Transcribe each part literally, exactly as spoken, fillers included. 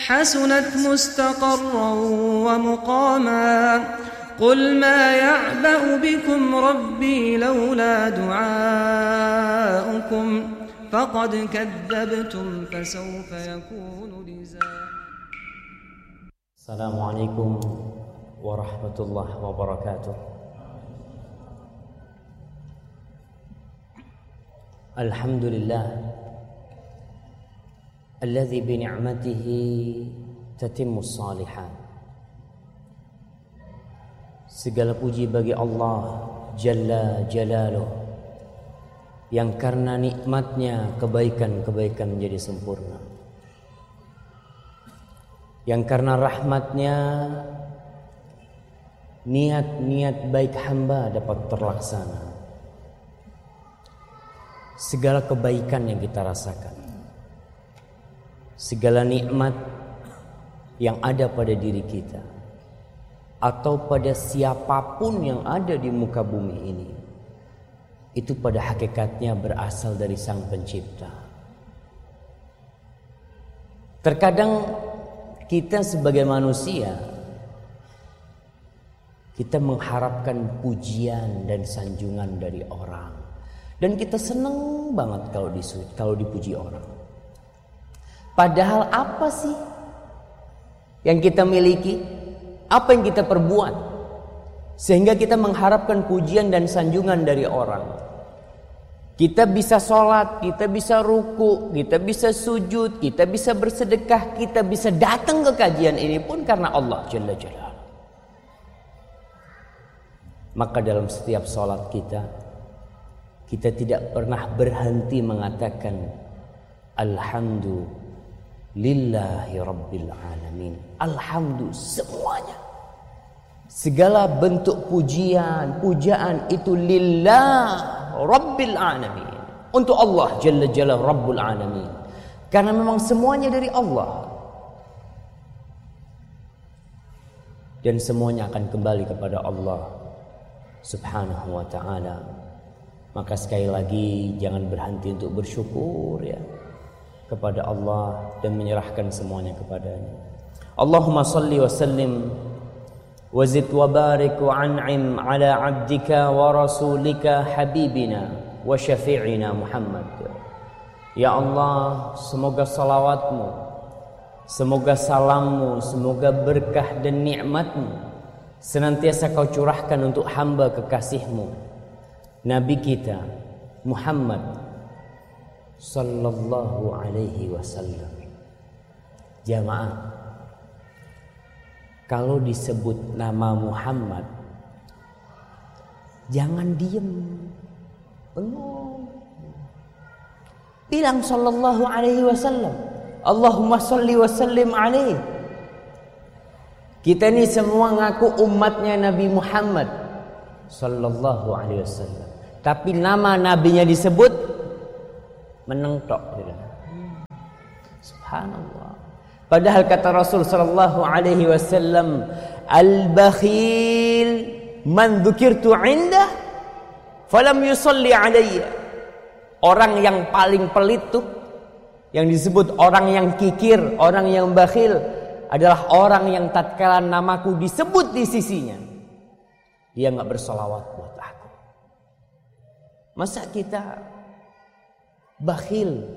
حسنت مستقرا ومقاما قل ما يعبأ بكم ربي لولا دعاؤكم فقد كذبتم فسوف يكون لزاما. السلام عليكم ورحمة الله وبركاته. الحمد لله الذي بنعمته تتم الصالحات. Segala puji bagi Allah Jalla Jalaluh, yang karena nikmatnya kebaikan-kebaikan menjadi sempurna, yang karena rahmatnya niat-niat baik hamba dapat terlaksana. Segala kebaikan yang kita rasakan, segala nikmat yang ada pada diri kita atau pada siapapun yang ada di muka bumi ini, itu pada hakikatnya berasal dari Sang Pencipta. Terkadang kita sebagai manusia, kita mengharapkan pujian dan sanjungan dari orang, dan kita senang banget kalau disu- kalau dipuji orang. Padahal apa sih yang kita miliki? Apa yang kita perbuat sehingga kita mengharapkan pujian dan sanjungan dari orang? Kita bisa sholat, kita bisa ruku, kita bisa sujud, kita bisa bersedekah, kita bisa datang ke kajian ini pun karena Allah Jalla Jalla. Maka dalam setiap sholat kita, kita tidak pernah berhenti mengatakan Alhamdulillahi Rabbil Alamin. Alhamdulillah semuanya. Segala bentuk pujian, pujaan itu lillah Rabbil Alamin. Untuk Allah Jalla Jalla Rabbul Alamin. Karena memang semuanya dari Allah. Dan semuanya akan kembali kepada Allah Subhanahu wa ta'ala. Maka sekali lagi jangan berhenti untuk bersyukur ya kepada Allah dan menyerahkan semuanya kepadanya. Allahumma salli wa sallim wa zid wa barik wa an'im ala abdika wa rasulika habibina wa syafi'ina Muhammad. Ya Allah, semoga salawatmu, semoga salammu, semoga berkah dan nikmatmu senantiasa kau curahkan untuk hamba kekasihmu, Nabi kita Muhammad sallallahu alaihi wasallam. Jamaah, kalau disebut nama Muhammad, jangan diem, bengong. Bilang sallallahu alaihi wasallam. Allahumma salli wa sallim alaihi. Kita ini semua ngaku umatnya Nabi Muhammad sallallahu alaihi wasallam. Tapi nama nabinya disebut menengtok. Subhanallah. Padahal kata Rasul sallallahu alaihi wasallam, al-bakhil man dzukirtu 'indah falam yusalli alayya. Orang yang paling pelit tuh, yang disebut orang yang kikir, orang yang bakhil, adalah orang yang tatkala namaku disebut di sisinya, dia enggak bersolawat buat aku. Masa kita bakhil?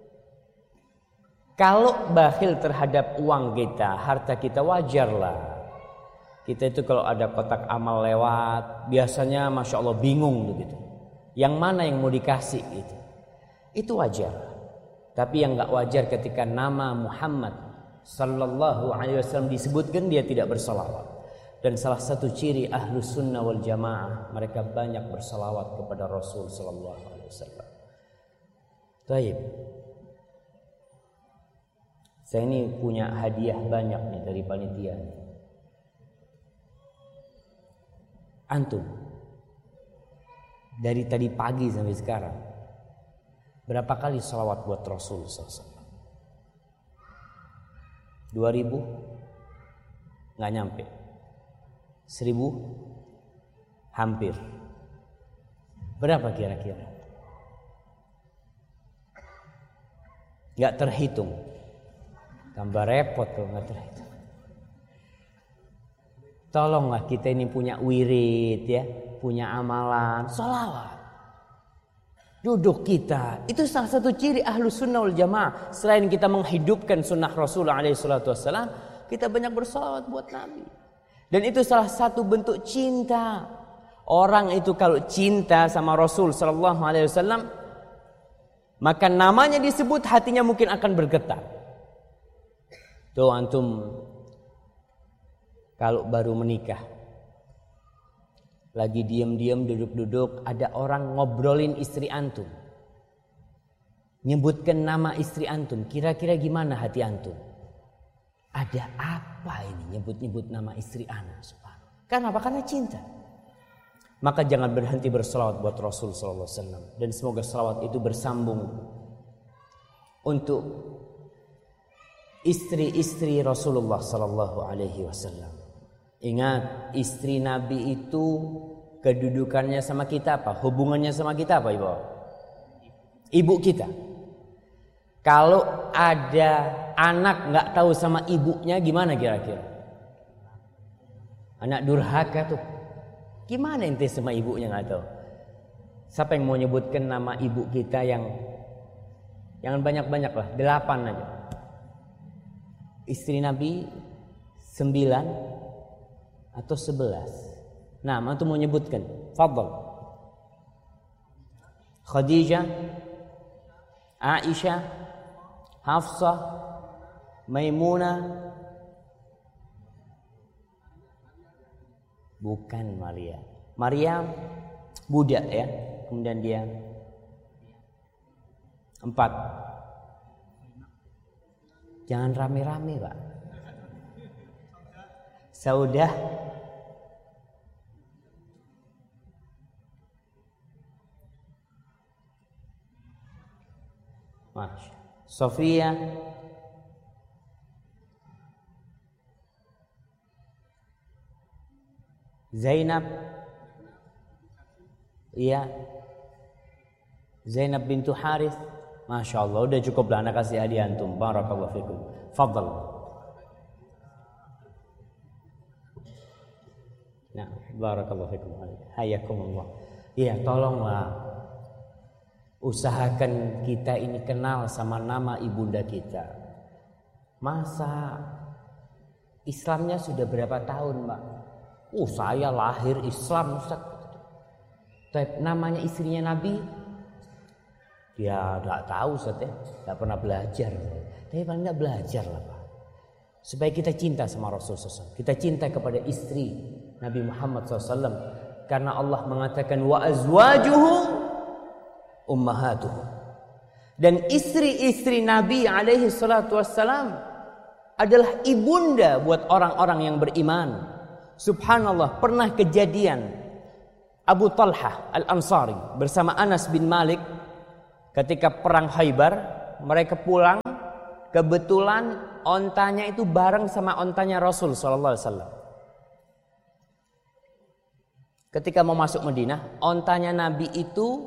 Kalau bakhil terhadap uang kita, harta kita, wajarlah. Kita itu kalau ada kotak amal lewat, biasanya Masya Allah bingung begitu. Yang mana yang mau dikasih gitu. Itu wajar. Tapi yang gak wajar ketika nama Muhammad sallallahu alaihi wasallam disebutkan, dia tidak bersalawat. Dan salah satu ciri Ahlus Sunnah wal Jamaah, mereka banyak bersalawat kepada Rasul sallallahu alaihi wasallam. Baik. Saya ini punya hadiah banyak nih dari panitia. Antum, dari tadi pagi sampai sekarang, berapa kali salawat buat Rasul sallallahu alaihi wasallam? Dua ribu? Nggak nyampe. Seribu? Hampir. Berapa kira-kira? Nggak terhitung. Tambah repot kalau nggak itu. Tolonglah kita ini punya wirid ya, punya amalan, sholawat. Duduk kita, itu salah satu ciri ahlu sunnah wal jamaah. Selain kita menghidupkan sunnah Rasulullah alaihi salatu wassalam, kita banyak bersolawat buat Nabi. Dan itu salah satu bentuk cinta. Orang itu kalau cinta sama Rasul sallallahu alaihi wasallam, maka namanya disebut, hatinya mungkin akan bergetar. Tuh antum kalau baru menikah, lagi diam-diam duduk-duduk, ada orang ngobrolin istri antum, nyebutkan nama istri antum, kira-kira gimana hati antum? Ada apa ini nyebut-nyebut nama istri ana? Subhanallah. Kenapa? Karena cinta. Maka jangan berhenti berselawat buat Rasul sallallahu alaihi wasallam, dan semoga selawat itu bersambung untuk istri-istri Rasulullah sallallahu alaihi wasallam. Ingat, istri Nabi itu kedudukannya sama kita apa? Hubungannya sama kita apa, Ibu? Ibu kita. Kalau ada anak nggak tahu sama ibunya, gimana kira-kira? Anak durhaka tuh. Gimana ente sama ibunya nggak tahu? Siapa yang mau nyebutkan nama ibu kita yang jangan banyak-banyak lah, delapan aja. Istri Nabi sembilan atau sebelas. Nah, antum mau nyebutkan? Fadhal. Khadijah, Aisyah, Hafsah, Maimunah. Bukan Maria. Maryam budak ya. Kemudian dia empat. Jangan rame-rame, Pak. Saudah, Masya. Sofia, Zainab, iya, Zainab bintu Harith. Masya Allah, udah cukup lah, anak kasih hadiah antum. Barakallahu fikum. Fadhal. Nah, barakallahu fikum. Hayakumullah. Iya, tolonglah usahakan kita ini kenal sama nama ibunda kita. Masa Islamnya sudah berapa tahun, Mbak? Oh, saya lahir Islam, Ustaz. Tapi namanya istrinya Nabi, ya enggak tahu, Ustaz ya. Enggak pernah belajar. Tapi paling enggak belajar lah, Pak. Supaya kita cinta sama Rasulullah shallallahu alaihi wasallam. Kita cinta kepada istri Nabi Muhammad shallallahu alaihi wasallam. Karena Allah mengatakan wa azwajuhu ummahatuhum. Dan istri-istri Nabi alaihi salatu wassalam adalah ibunda buat orang-orang yang beriman. Subhanallah, pernah kejadian Abu Talhah Al-Ansari bersama Anas bin Malik ketika perang Khaybar. Mereka pulang, kebetulan ontanya itu bareng sama ontanya Rasul sallallahu alaihi wasallam. Ketika mau masuk Madinah, ontanya Nabi itu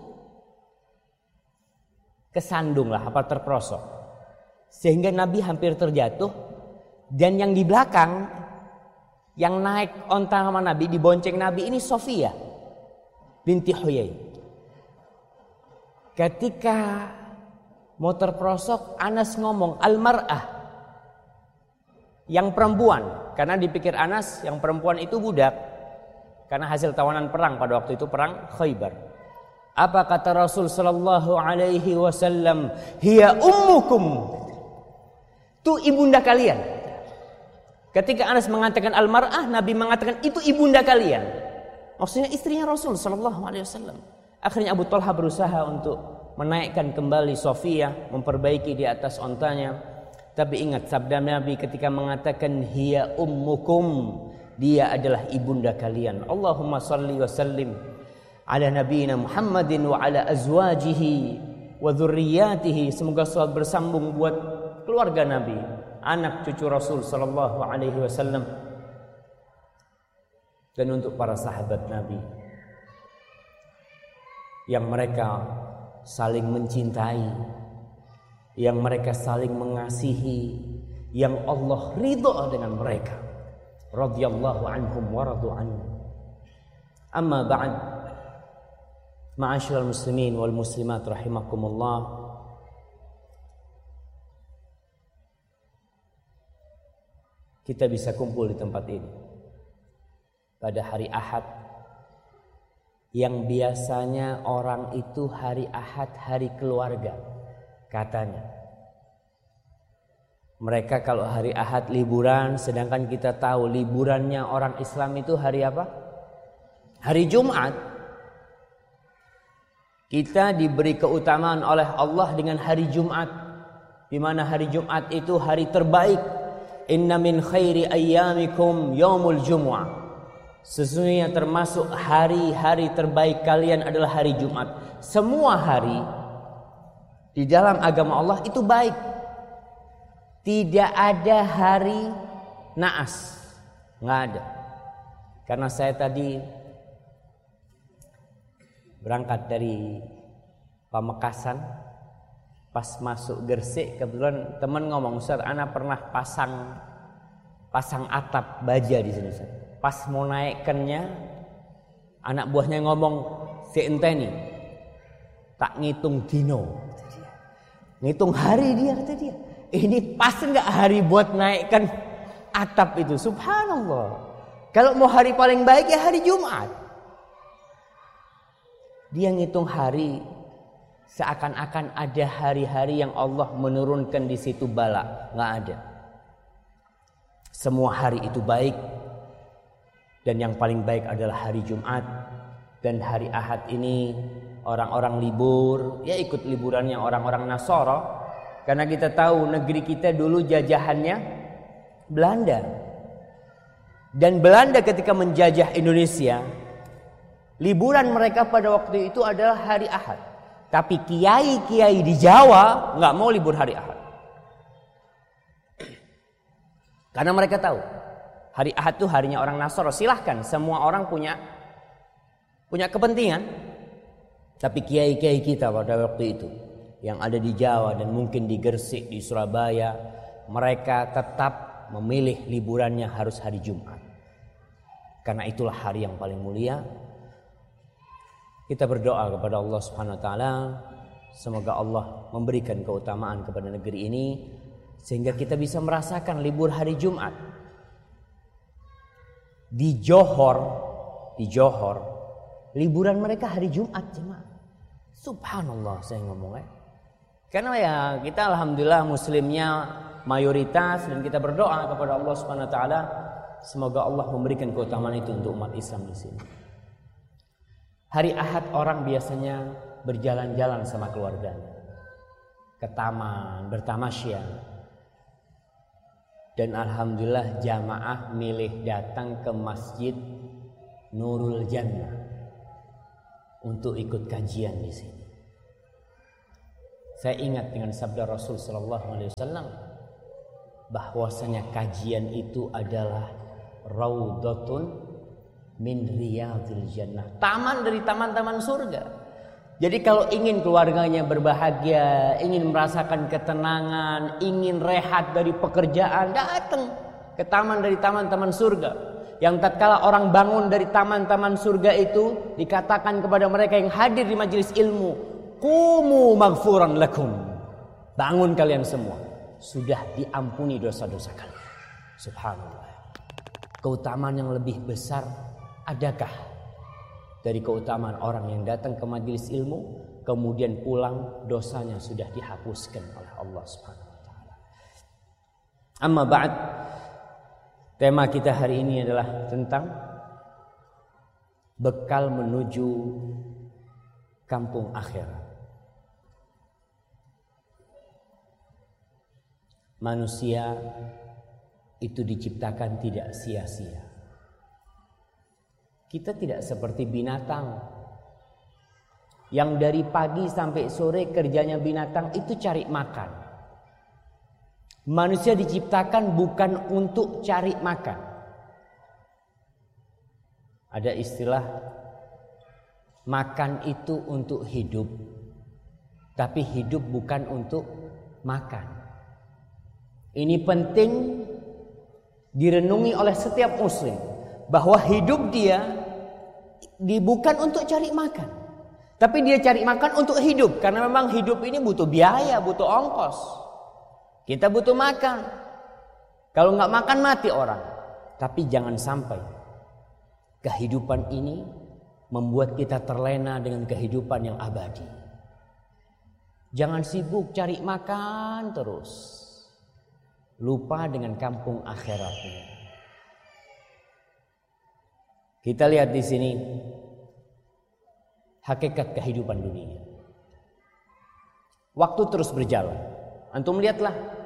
kesandung lah, apa terperosok, sehingga Nabi hampir terjatuh. Dan yang di belakang, yang naik onta sama Nabi, dibonceng Nabi ini Sofia binti Huyai. Ketika mau terperosok, Anas ngomong al-mar'ah, yang perempuan, karena dipikir Anas yang perempuan itu budak, karena hasil tawanan perang pada waktu itu, perang Khaybar. Apa kata Rasul sallallahu alaihi wasallam? Hiya ummukum. Itu ibunda kalian. Ketika Anas mengatakan al-mar'ah, Nabi mengatakan itu ibunda kalian. Maksudnya istrinya Rasul sallallahu alaihi wasallam. Akhirnya Abu Talha berusaha untuk menaikkan kembali Sofia, memperbaiki di atas ontanya. Tapi ingat sabda Nabi ketika mengatakan hiya ummukum, dia adalah ibunda kalian. Allahumma salli wa sallim ala nabiyina Muhammadin wa ala azwajihi wa dzurriyyatihi. Semoga salat bersambung buat keluarga Nabi, anak cucu Rasul sallallahu alaihi wasallam, dan untuk para sahabat Nabi yang mereka saling mencintai, yang mereka saling mengasihi, yang Allah ridha dengan mereka. Radhiyallahu anhum wa radu anhu. Amma ba'd. Ma'asyiral muslimin wal muslimat rahimakumullah. Kita bisa kumpul di tempat ini pada hari Ahad, yang biasanya orang itu hari Ahad hari keluarga katanya. Mereka kalau hari Ahad liburan, sedangkan kita tahu liburannya orang Islam itu hari apa? Hari Jumat. Kita diberi keutamaan oleh Allah dengan hari Jumat, di mana hari Jumat itu hari terbaik. Inna min khairi ayyamikum yaumul jumu'ah. Sesungguhnya termasuk hari-hari terbaik kalian adalah hari Jumat. Semua hari di dalam agama Allah itu baik. Tidak ada hari naas, nggak ada. Karena saya tadi berangkat dari Pamekasan. Pas masuk Gresik, kebetulan teman ngomong, Ustaz, ana pernah pasang pasang atap baja di sini, Ustaz. Pas mau naikkannya, anak buahnya ngomong, si enteni tak ngitung dino, ngitung hari dia, kata dia. Ini pas enggak hari buat naikkan atap itu? Subhanallah. Kalau mau hari paling baik ya hari Jumat. Dia ngitung hari seakan-akan ada hari-hari yang Allah menurunkan di situ bala. Nggak ada. Semua hari itu baik. Dan yang paling baik adalah hari Jumat. Dan hari Ahad ini orang-orang libur. Ya ikut liburannya orang-orang Nasara. Karena kita tahu negeri kita dulu jajahannya Belanda. Dan Belanda ketika menjajah Indonesia, liburan mereka pada waktu itu adalah hari Ahad. Tapi kiai-kiai di Jawa nggak mau libur hari Ahad. Karena mereka tahu hari Ahad itu harinya orang Nasara. Silahkan, semua orang punya punya kepentingan. Tapi kiai-kiai kita pada waktu itu yang ada di Jawa dan mungkin di Gresik, di Surabaya, mereka tetap memilih liburannya harus hari Jumat. Karena itulah hari yang paling mulia. Kita berdoa kepada Allah Subhanahu wa taala, semoga Allah memberikan keutamaan kepada negeri ini sehingga kita bisa merasakan libur hari Jumat. Di Johor, di Johor, liburan mereka hari Jumat, jemaah. Subhanallah, saya ngomongnya. Karena ya kita alhamdulillah muslimnya mayoritas, dan kita berdoa kepada Allah Subhanahu wa taala semoga Allah memberikan keutamaan itu untuk umat Islam di sini. Hari Ahad orang biasanya berjalan-jalan sama keluarganya ke taman, bertamasya. Dan alhamdulillah jamaah milih datang ke Masjid Nurul Jannah untuk ikut kajian di sini. Saya ingat dengan sabda Rasul sallallahu alaihi wasallam bahwasanya kajian itu adalah raudhatun min riyadil jannah, taman dari taman-taman surga. Jadi kalau ingin keluarganya berbahagia, ingin merasakan ketenangan, ingin rehat dari pekerjaan, datang ke taman dari taman-taman surga. Yang tatkala orang bangun dari taman-taman surga itu, dikatakan kepada mereka yang hadir di majelis ilmu, qumu maghfuran lakum, bangun kalian semua, sudah diampuni dosa-dosa kalian. Subhanallah. Keutamaan yang lebih besar adakah dari keutamaan orang yang datang ke majelis ilmu kemudian pulang dosanya sudah dihapuskan oleh Allah Subhanahu wa taala. Amma ba'd, tema kita hari ini adalah tentang bekal menuju kampung akhirat. Manusia itu diciptakan tidak sia-sia. Kita tidak seperti binatang yang dari pagi sampai sore kerjanya binatang itu cari makan. Manusia diciptakan bukan untuk cari makan. Ada istilah makan itu untuk hidup, tapi hidup bukan untuk makan. Ini penting direnungi oleh setiap muslim, bahwa hidup dia bukan untuk cari makan, tapi dia cari makan untuk hidup. Karena memang hidup ini butuh biaya, butuh ongkos. Kita butuh makan. Kalau nggak makan mati orang. Tapi jangan sampai kehidupan ini membuat kita terlena dengan kehidupan yang abadi. Jangan sibuk cari makan terus, lupa dengan kampung akhiratnya. Kita lihat di sini hakikat kehidupan dunia. Waktu terus berjalan. Antum lihatlah